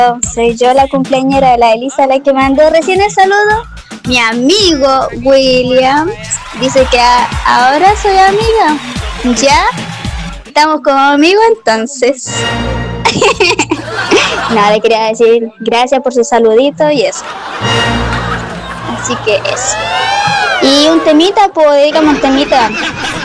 Soy yo la cumpleañera de la Elisa, la que mandó recién el saludo. Mi amigo William dice que ahora soy amiga. ¿Ya? Estamos como amigos entonces. Nada, le quería decir gracias por su saludito y eso. Así que eso. Y un temita, pues dígame un temita.